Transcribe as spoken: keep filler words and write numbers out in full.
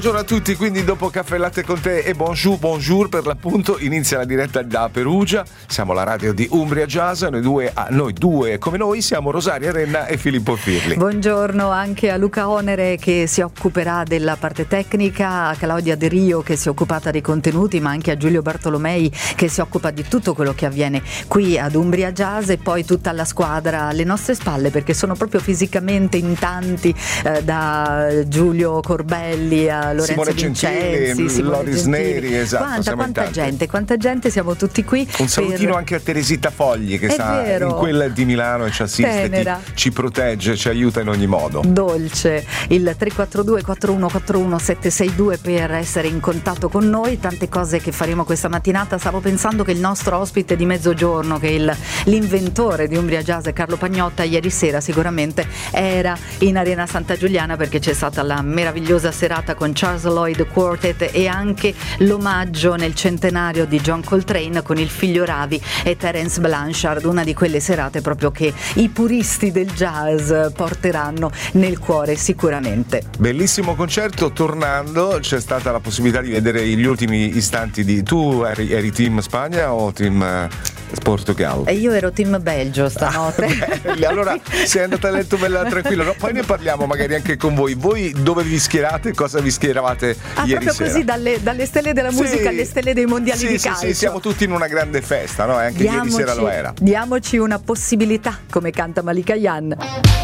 Buongiorno a tutti, quindi dopo Caffè Latte con te e bonjour, bonjour per l'appunto inizia la diretta da Perugia. Siamo la radio di Umbria Jazz, noi due, ah, noi due come noi siamo Rosaria Renna e Filippo Firli. Buongiorno anche a Luca Onere che si occuperà della parte tecnica, a Claudia De Rio che si è occupata dei contenuti, ma anche a Giulio Bartolomei che si occupa di tutto quello che avviene qui ad Umbria Jazz, e poi tutta la squadra alle nostre spalle, perché sono proprio fisicamente in tanti, eh, da Giulio Corbelli a Lorenzo Simone Vincenzi, Gentili, Simone Loris Gentili. Neri, esatto. Quanta, quanta gente, quanta gente, siamo tutti qui. Un salutino per... anche a Teresita Fogli che È sta vero. in quella di Milano e ci assiste, ti, ci protegge, ci aiuta in ogni modo. Dolce. Il tre quattro due quattro uno quattro uno sette sei due per essere in contatto con noi. Tante cose che faremo questa mattinata. Stavo pensando che il nostro ospite di mezzogiorno, che è il, l'inventore di Umbria Jazz, Carlo Pagnotta, ieri sera sicuramente era in Arena Santa Giuliana, perché c'è stata la meravigliosa serata con Charles Lloyd Quartet e anche l'omaggio nel centenario di John Coltrane con il figlio Ravi e Terence Blanchard, una di quelle serate proprio che i puristi del jazz porteranno nel cuore sicuramente. Bellissimo concerto. Tornando c'è stata la possibilità di vedere gli ultimi istanti di... Tu eri, eri team Spagna o team eh, Portogallo? E io ero team Belgio stanotte. Ah, allora sei andata a letto bella tranquilla, no? Poi ne parliamo magari anche con voi. Voi dove vi schierate? Cosa vi schieravate ah, ieri proprio sera? Così dalle, dalle stelle della musica sì, alle stelle dei mondiali sì, di sì, calcio. Sì, siamo tutti in una grande festa, no? E anche diamoci, ieri sera lo era. Diamoci una possibilità, come canta Malika Yan.